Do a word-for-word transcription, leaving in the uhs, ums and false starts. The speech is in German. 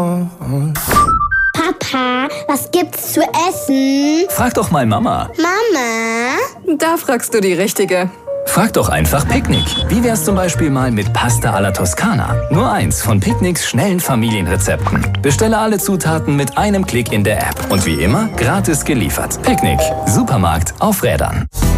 Papa, was gibt's zu essen? Frag doch mal Mama. Mama? Da fragst du die Richtige. Frag doch einfach Picknick. Wie wär's zum Beispiel mal mit Pasta alla Toskana? Nur eins von Picknicks schnellen Familienrezepten. Bestelle alle Zutaten mit einem Klick in der App. Und wie immer, gratis geliefert. Picknick. Supermarkt auf Rädern.